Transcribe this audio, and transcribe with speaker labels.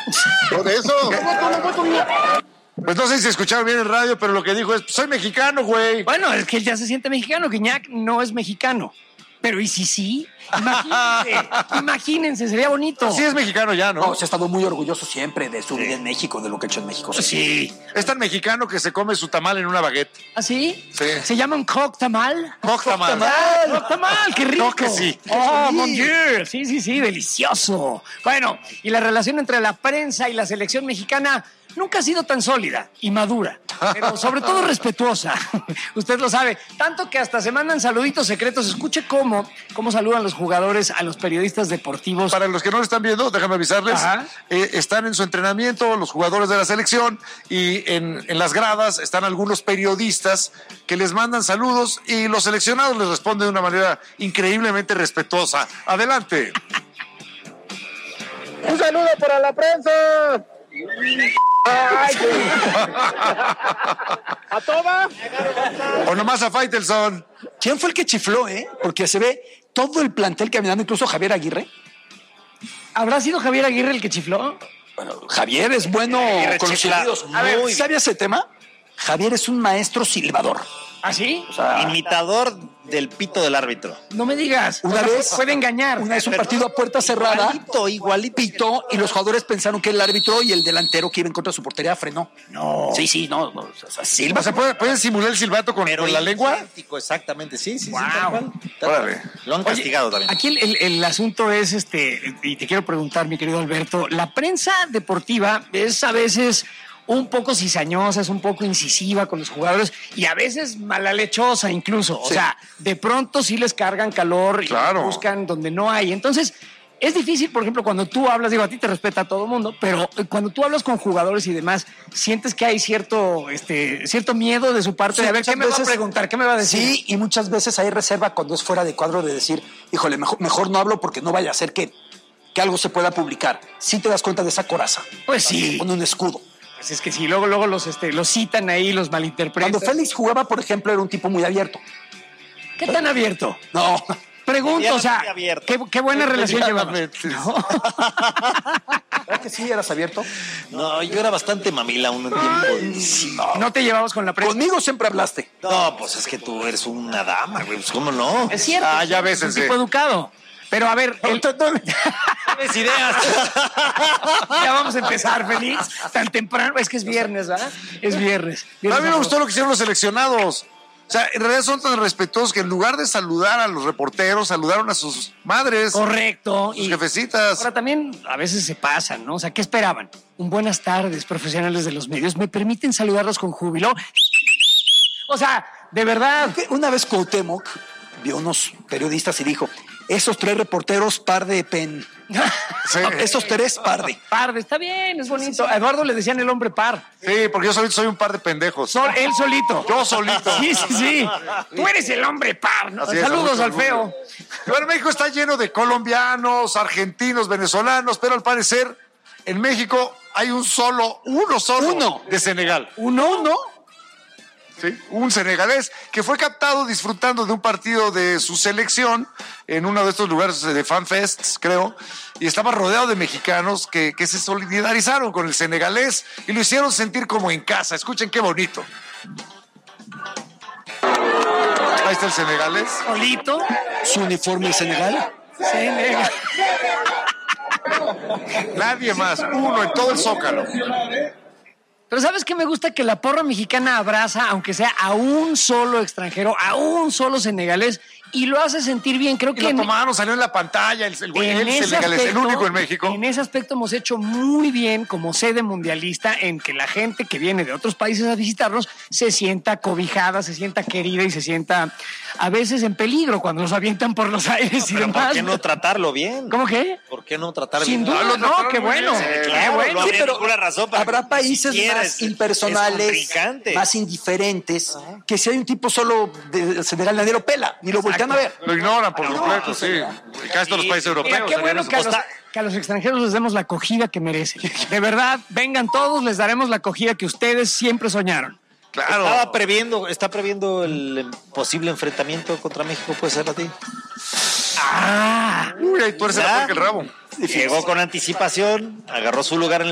Speaker 1: ¿No de eso?
Speaker 2: Pues no sé si escucharon bien el radio, pero lo que dijo es, soy mexicano, güey.
Speaker 3: Bueno, es que él ya se siente mexicano. Guiñac no es mexicano. Pero ¿y si sí? Imagínense, sería bonito.
Speaker 2: Sí es mexicano ya, ¿no?
Speaker 4: No, se ha estado muy orgulloso siempre de su vida en México, de lo que ha hecho en México.
Speaker 3: Sí.
Speaker 2: Es tan mexicano que se come su tamal en una baguette.
Speaker 3: ¿Ah, sí?
Speaker 2: Sí.
Speaker 3: ¿Se llama un coq tamal?
Speaker 2: Coq tamal.
Speaker 3: Coq tamal, qué rico.
Speaker 2: No, que sí.
Speaker 3: Oh, mon Dieu. Sí, delicioso. Bueno, y la relación entre la prensa y la selección mexicana nunca ha sido tan sólida y madura, pero sobre todo respetuosa. Usted lo sabe. Tanto que hasta se mandan saluditos secretos. Escuche cómo saludan los jugadores a los periodistas deportivos.
Speaker 2: Para los que no lo están viendo, déjame avisarles, están en su entrenamiento los jugadores de la selección y en las gradas están algunos periodistas que les mandan saludos y los seleccionados les responden de una manera increíblemente respetuosa. Adelante.
Speaker 1: ¡Un saludo para la prensa! ¡Ay, ¿a toda?
Speaker 2: O nomás a Faitelson.
Speaker 4: ¿Quién fue el que chifló, Porque se ve todo el plantel caminando, incluso Javier Aguirre.
Speaker 3: ¿Habrá sido Javier Aguirre el que chifló?
Speaker 4: Bueno, Javier es bueno con los silbidos. A ver, ¿sabes ese tema? Javier es un maestro silbador.
Speaker 3: ¿Ah, sí?
Speaker 4: O sea,
Speaker 5: imitador del pito del árbitro.
Speaker 3: No me digas.
Speaker 4: Una vez
Speaker 3: puede engañar.
Speaker 4: Una vez un partido a puerta cerrada. Igualito. Pitó y los jugadores pensaron que el árbitro y el delantero que iba en contra de su portería frenó.
Speaker 3: No.
Speaker 4: Sí, no. O sea, silba.
Speaker 2: O sea, ¿pueden simular el silbato con la lengua?
Speaker 5: Exactamente, sí.
Speaker 3: Wow.
Speaker 5: Tal cual.
Speaker 2: Órale.
Speaker 5: Lo han castigado también.
Speaker 3: Aquí el asunto es, y te quiero preguntar, mi querido Alberto, la prensa deportiva es a veces un poco cizañosa, es un poco incisiva con los jugadores y a veces malalechosa incluso. O sea, de pronto sí les cargan calor y buscan donde no hay. Entonces, es difícil, por ejemplo, cuando tú hablas, digo, a ti te respeta a todo el mundo, pero cuando tú hablas con jugadores y demás, sientes que hay cierto miedo de su parte de a ver qué me va a preguntar, qué me va a decir.
Speaker 4: Sí, y muchas veces hay reserva cuando es fuera de cuadro de decir, híjole, mejor no hablo porque no vaya a ser que algo se pueda publicar. Sí te das cuenta de esa coraza.
Speaker 3: Pues sí.
Speaker 4: Con un escudo.
Speaker 3: Pues es que sí, luego los citan ahí, los malinterpretan.
Speaker 4: Cuando Félix jugaba, por ejemplo, era un tipo muy abierto.
Speaker 3: ¿Qué tan abierto?
Speaker 4: No.
Speaker 3: Pregunto, o sea, qué buena relación llevamos.
Speaker 4: ¿No? ¿Verdad que sí eras abierto?
Speaker 5: No, yo era bastante mamila un tiempo.
Speaker 3: No te llevabas con la prensa.
Speaker 4: Conmigo siempre hablaste.
Speaker 5: No, pues es que tú eres una dama, güey. Pues, ¿cómo no?
Speaker 3: Es cierto.
Speaker 2: Ya ves,
Speaker 3: es un tipo educado. Pero a ver,
Speaker 5: tienes ideas.
Speaker 3: Ya vamos a empezar, Félix. Tan temprano. Es que es viernes, ¿verdad? Es viernes.
Speaker 2: A mí me gustó lo que hicieron los seleccionados. O sea, en realidad son tan respetuosos que en lugar de saludar a los reporteros, saludaron a sus madres.
Speaker 3: Correcto.
Speaker 2: Sus jefecitas.
Speaker 3: Ahora también a veces se pasan, ¿no? O sea, ¿qué esperaban? Un buenas tardes, profesionales de los medios. ¿Me permiten saludarlos con júbilo? O sea, de verdad.
Speaker 4: Una vez Cuauhtémoc vio unos periodistas y dijo, esos 3 reporteros par de pen.
Speaker 2: Sí.
Speaker 4: Esos 3 par de.
Speaker 3: Par de, está bien, es bonito. A Eduardo le decían el hombre par.
Speaker 2: Sí, porque yo soy un par de pendejos.
Speaker 3: Él solito.
Speaker 2: Yo solito.
Speaker 3: Sí. Tú eres el hombre par, ¿no?
Speaker 2: Así es,
Speaker 3: Saludos al feo.
Speaker 2: Bueno, México está lleno de colombianos, argentinos, venezolanos, pero al parecer en México hay uno solo de Senegal.
Speaker 3: ¿Uno?
Speaker 2: Sí, un senegalés que fue captado disfrutando de un partido de su selección en uno de estos lugares de fanfests, creo, y estaba rodeado de mexicanos que se solidarizaron con el senegalés y lo hicieron sentir como en casa. Escuchen qué bonito. Ahí está el senegalés.
Speaker 3: Solito.
Speaker 4: Su uniforme de Senegal.
Speaker 3: Senegal.
Speaker 2: Nadie más, uno en todo el Zócalo.
Speaker 3: Pero ¿sabes qué me gusta? Que la porra mexicana abraza, aunque sea a un solo extranjero, a un solo senegalés, y lo hace sentir bien. Creo que
Speaker 2: lo tomaron, salió en la pantalla, el senegalés, el único en México.
Speaker 3: En ese aspecto hemos hecho muy bien como sede mundialista en que la gente que viene de otros países a visitarnos se sienta cobijada, se sienta querida y se sienta a veces en peligro cuando nos avientan por los aires y demás.
Speaker 5: ¿Por qué no tratarlo bien?
Speaker 3: ¿Cómo qué?
Speaker 5: ¿Por qué no tratar
Speaker 3: Sin
Speaker 5: bien?
Speaker 3: duda, no, qué bueno.
Speaker 5: Claro,
Speaker 3: bueno.
Speaker 5: no habría
Speaker 4: pero
Speaker 5: ninguna razón para
Speaker 4: habrá países más impersonales, más indiferentes, que si hay un tipo solo de Senegal nadie lo pela, ni lo voltean a ver.
Speaker 2: Lo ignoran por completo, sí. Casi todos los países europeos.
Speaker 3: Mira, qué bueno que a los extranjeros les demos la acogida que merecen. De verdad, vengan todos, les daremos la acogida que ustedes siempre soñaron.
Speaker 2: Claro.
Speaker 5: Está previendo el posible enfrentamiento contra México, puede ser a ti.
Speaker 2: Uy, ahí tuerce la puerca el rabo.
Speaker 5: Llegó con anticipación, agarró su lugar en el